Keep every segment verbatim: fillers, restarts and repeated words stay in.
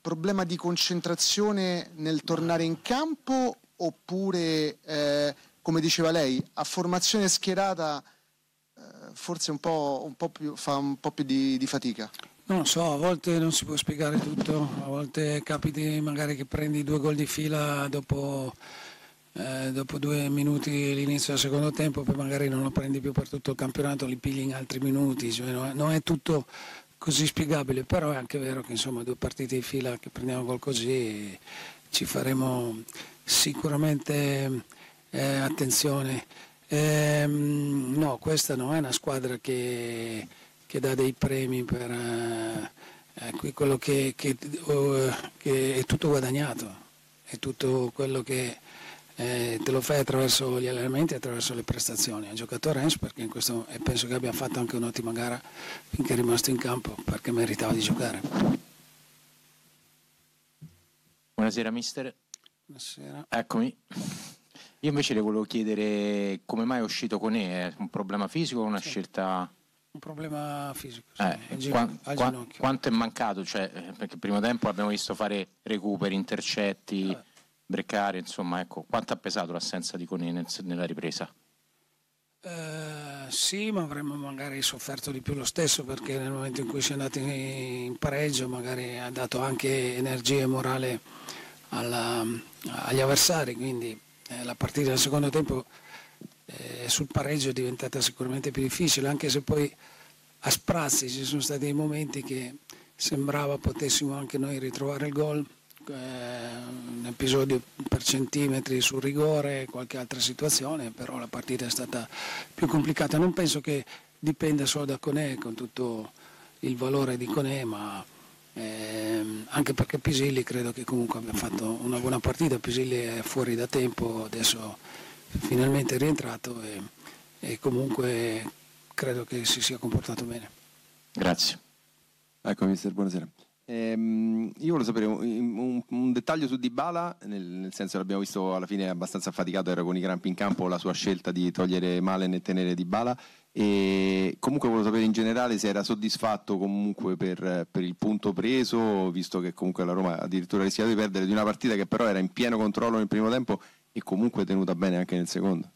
problema di concentrazione nel tornare in campo oppure, eh, come diceva lei, a formazione schierata eh, forse un po', un po' più, fa un po' più di, di fatica? Non lo so, a volte non si può spiegare tutto, a volte capiti magari che prendi due gol di fila dopo, eh, dopo due minuti all'inizio del secondo tempo, poi magari non lo prendi più per tutto il campionato, li pigli in altri minuti, cioè non, è, non è tutto così spiegabile, però è anche vero che insomma due partite di fila che prendiamo gol così ci faremo sicuramente eh, attenzione. Ehm, no, questa non è una squadra che che dà dei premi per eh, quello che, che, oh, che è tutto guadagnato, è tutto quello che eh, te lo fai attraverso gli allenamenti e attraverso le prestazioni. Ha giocato a Rennes perché in questo, e penso che abbia fatto anche un'ottima gara finché è rimasto in campo perché meritava di giocare. Buonasera mister. Buonasera. Eccomi. Io invece le volevo chiedere come mai è uscito con E, è un problema fisico o una sì. scelta... Un problema fisico, sì, eh, al, qua, gino- al qua, ginocchio. Quanto è mancato? Cioè, perché il primo tempo abbiamo visto fare recuperi, intercetti, eh. breccare, insomma, ecco, quanto ha pesato l'assenza di Koné nel, nella ripresa? Eh, sì, ma avremmo magari sofferto di più lo stesso perché nel momento in cui si è andati in pareggio magari ha dato anche energia e morale alla, agli avversari, quindi eh, la partita del secondo tempo Eh, sul pareggio è diventata sicuramente più difficile, anche se poi a sprazzi ci sono stati dei momenti che sembrava potessimo anche noi ritrovare il gol, eh, un episodio per centimetri sul rigore, qualche altra situazione, però la partita è stata più complicata. Non penso che dipenda solo da Koné, con tutto il valore di Koné, ma ehm, anche perché Pisilli credo che comunque abbia fatto una buona partita. Pisilli è fuori da tempo, adesso finalmente è rientrato e, e comunque credo che si sia comportato bene. Grazie. Ecco mister, buonasera. Ehm, io volevo sapere un, un, un dettaglio su Dybala, nel, nel senso che l'abbiamo visto alla fine abbastanza affaticato, era con i crampi in campo, la sua scelta di togliere Malen e tenere Dybala, e comunque volevo sapere in generale se era soddisfatto comunque per, per il punto preso, visto che comunque la Roma addirittura ha rischiato di perdere di una partita che però era in pieno controllo nel primo tempo e comunque tenuta bene anche nel secondo.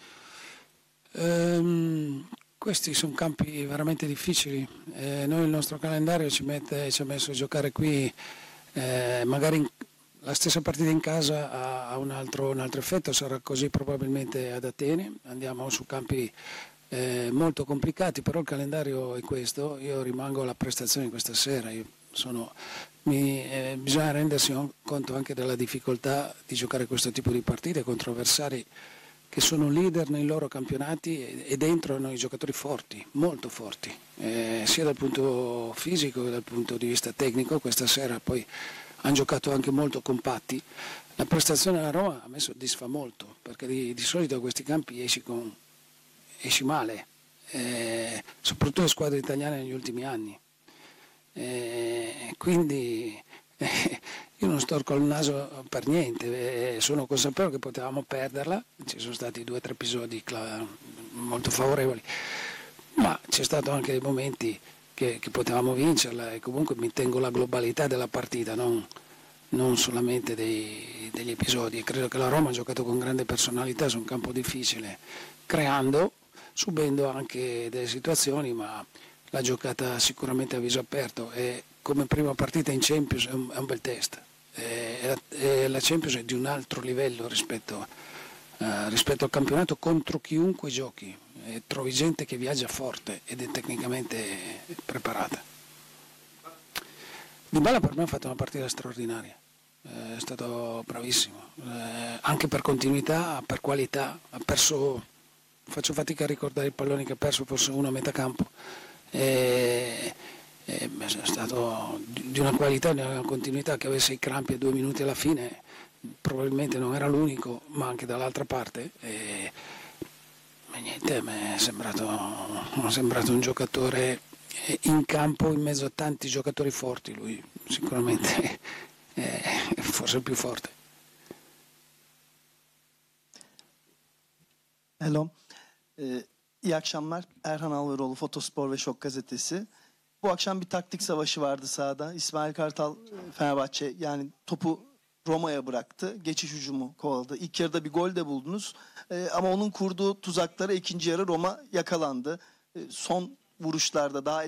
Um, questi sono campi veramente difficili, eh, noi il nostro calendario ci, mette, ci ha messo a giocare qui, eh, magari in, la stessa partita in casa ha, ha un, altro, un altro effetto, sarà così probabilmente ad Atene, andiamo su campi eh, molto complicati, però il calendario è questo, io rimango alla prestazione di questa sera, io sono, mi, eh, bisogna rendersi conto anche della difficoltà di giocare questo tipo di partite contro avversari che sono leader nei loro campionati e dentro hanno i giocatori forti, molto forti, eh, sia dal punto fisico che dal punto di vista tecnico. Questa sera poi hanno giocato anche molto compatti. La prestazione della Roma a me soddisfa molto, perché di, di solito a questi campi esci, con, esci male, eh, soprattutto le squadre italiane negli ultimi anni. Eh, quindi eh, io non storco il naso per niente, eh, sono consapevole che potevamo perderla, ci sono stati due o tre episodi cla- molto favorevoli, ma c'è stato anche dei momenti che, che potevamo vincerla e comunque mi tengo la globalità della partita, non, non solamente dei, degli episodi. Credo che la Roma ha giocato con grande personalità su un campo difficile, creando, subendo anche delle situazioni, ma l'ha giocata sicuramente a viso aperto e come prima partita in Champions è un, è un bel test. E la, e la Champions è di un altro livello rispetto, uh, rispetto al campionato contro chiunque giochi. E trovi gente che viaggia forte ed è tecnicamente preparata. Dybala per me ha fatto una partita straordinaria, è stato bravissimo, eh, anche per continuità, per qualità, ha perso, faccio fatica a ricordare i palloni che ha perso, forse uno a metà campo. E, e è stato di una qualità, di una continuità, che avesse i crampi a due minuti alla fine probabilmente non era l'unico, ma anche dall'altra parte e, e niente, mi è sembrato, mi è sembrato un giocatore in campo in mezzo a tanti giocatori forti, lui sicuramente è forse il più forte. Hello. Ee, iyi akşamlar. Erhan Alvaroğlu, Fotospor ve Şok Gazetesi. Bu Bu akşam bir taktik savaşı vardı sahada. İsmail Kartal e, Fenerbahçe yani topu Roma'ya bıraktı. Geçiş hücumu kovaladı. İlk yarıda bir gol de buldunuz. E, ama onun kurduğu tuzaklara ikinci yarı Roma yakalandı. E, son vuruşlarda daha